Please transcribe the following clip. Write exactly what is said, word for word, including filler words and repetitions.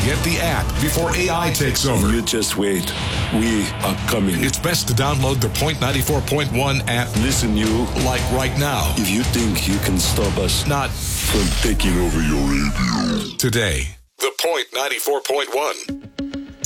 Get the app before A I takes over. You just wait. We are coming. It's best to download the Point ninety-four point one app. Listen, you. Like right now. If you think you can stop us Not from taking over your radio. today. The Point ninety-four point one.